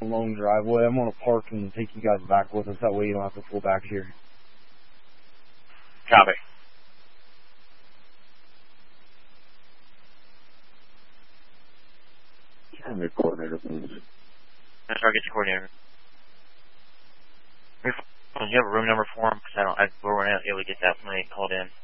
long driveway. I'm going to park and take you guys back with us. That way you don't have to pull back here. Copy. And the coordinator, please. That's where I get your coordinator. Do you have a room number for him? Because we weren't able to get that when they called in.